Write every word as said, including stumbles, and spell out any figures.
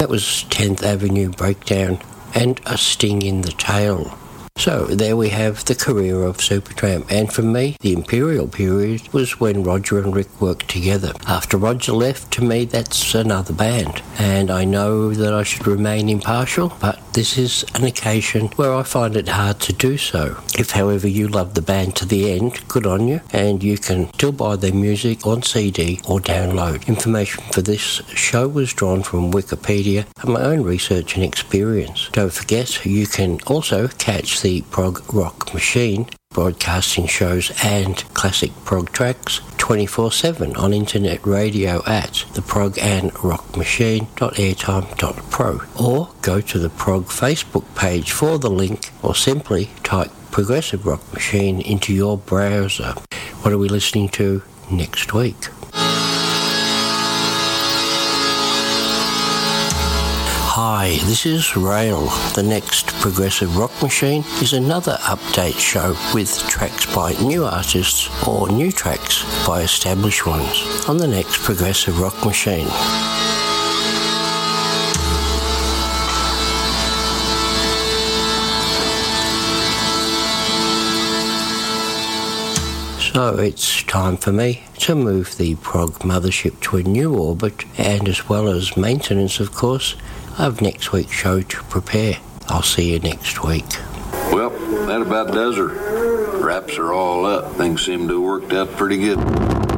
That was tenth Avenue Breakdown and A Sting in the Tail. So there we have the career of Supertramp, and for me, the Imperial period was when Roger and Rick worked together. After Roger left, to me, that's another band, and I know that I should remain impartial, but this is an occasion where I find it hard to do so. If, however, you love the band to the end, good on you, and you can still buy their music on C D or download. Information for this show was drawn from Wikipedia and my own research and experience. Don't forget, you can also catch the Prog Rock Machine broadcasting shows and classic prog tracks twenty-four seven on internet radio at the prog and rock machine dot airtime dot pro, or go to the Prog Facebook page for the link, or simply type Progressive Rock Machine into your browser. What are we listening to next week? Hi, this is Rail. The next Progressive Rock Machine is another update show with tracks by new artists or new tracks by established ones on the next Progressive Rock Machine. So it's time for me to move the prog mothership to a new orbit, and as well as maintenance, of course, I have next week's show to prepare. I'll see you next week. Well, that about does her. Wraps are all up. Things seem to have worked out pretty good.